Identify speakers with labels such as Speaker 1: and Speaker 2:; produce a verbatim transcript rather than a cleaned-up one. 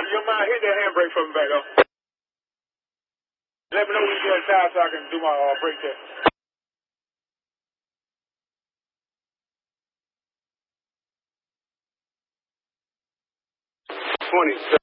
Speaker 1: you mind hit that handbrake for me back though? Let me know when you get inside so I can do my uh, brake test. twenty.